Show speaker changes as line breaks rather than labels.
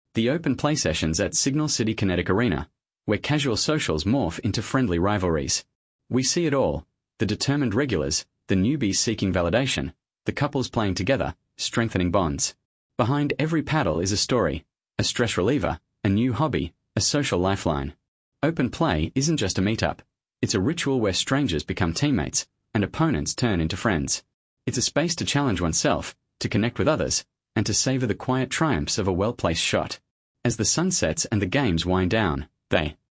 The open play sessions at Signal City Kinetic Arena, where casual socials morph into friendly rivalries. We see it all: the determined regulars, the newbies seeking validation, the couples playing together, strengthening bonds. Behind every paddle is a story, a stress reliever, a new hobby, a social lifeline. Open play isn't just a meetup. It's a ritual where strangers become teammates and opponents turn into friends. It's a space to challenge oneself, to connect with others, and to savor the quiet triumphs of a well-placed shot. As the sun sets and the games wind down, they